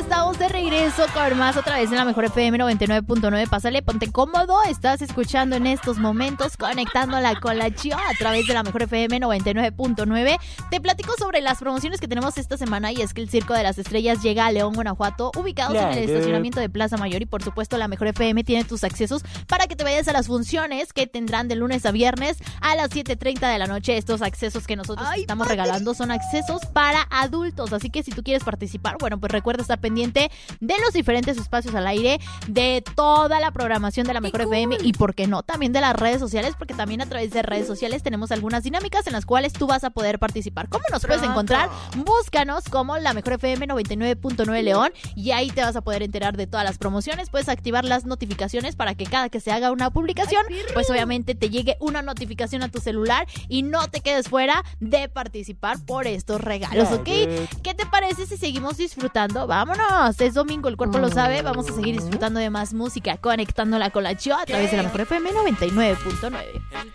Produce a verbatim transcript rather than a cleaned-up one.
estamos de regreso con más otra vez en la Mejor F M noventa y nueve punto nueve. Pásale, ponte cómodo. Estás escuchando en estos momentos Conectándola con la Chio a través de la Mejor F M noventa y nueve punto nueve. Te platico sobre las promociones que tenemos esta semana y es que el Circo de las Estrellas llega a León, Guanajuato, ubicados Yeah, en el dude. estacionamiento de Plaza Mayor, y por supuesto la Mejor F M tiene tus accesos para que te vayas a las funciones que tendrán de lunes a viernes a las siete treinta de la noche. Estos accesos que nosotros Ay, estamos padre. regalando son accesos para adultos, así que si tú quieres participar, bueno, pues recuerda estar pendiente de los diferentes espacios al aire, de toda la programación de la Mejor ¡Qué F M cool! y, por qué no, también de las redes sociales, porque también a través de redes sociales tenemos algunas dinámicas en las cuales tú vas a poder participar. ¿Cómo nos puedes Pronto. encontrar? Búscanos como la Mejor F M noventa y nueve punto nueve León y ahí te vas a poder enterar de todas las promociones. Puedes activar las notificaciones para que cada que se haga una publicación, Ay, pirru. pues obviamente te llegue una notificación a tu celular y no te quedes fuera de participar por estos regalos, Yeah, ¿ok? dude. ¿Qué te parece si seguimos disfrutando? Vámonos, es domingo, el cuerpo lo sabe. Vamos a seguir disfrutando de más música, conectándola con la Chio a través de la Mejor F M noventa y nueve punto nueve.